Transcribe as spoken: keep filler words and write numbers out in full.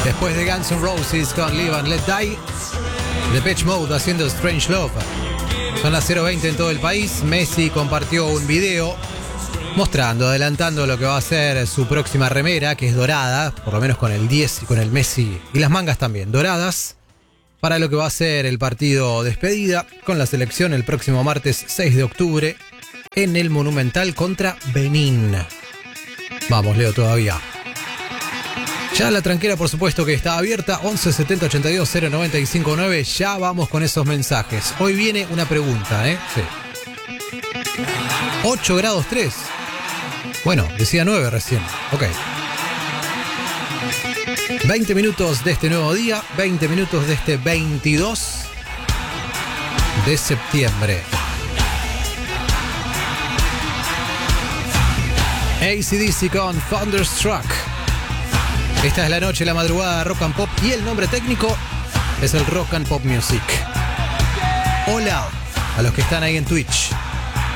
Después de Guns N' Roses con Live and Let Die, Depeche Mode haciendo Strange Love. Son las cero veinte en todo el país. Messi compartió un video mostrando, adelantando lo que va a ser su próxima remera, que es dorada, por lo menos con el diez y con el Messi, y las mangas también doradas, para lo que va a ser el partido despedida con la selección el próximo martes seis de octubre en el Monumental contra Benín. Vamos, Leo, todavía. Ya la tranquera, por supuesto, que está abierta, once setenta ochenta y dos cero noventa y cinco nueve. Ya vamos con esos mensajes. Hoy viene una pregunta, ¿eh? Sí. ocho grados tres. Bueno, decía nueve recién. Ok. veinte minutos de este nuevo día, veinte minutos de este veintidós de septiembre. A C D C con Thunderstruck. Esta es la noche, la madrugada, Rock and Pop, y el nombre técnico es el Rock and Pop Music. Hola a los que están ahí en Twitch.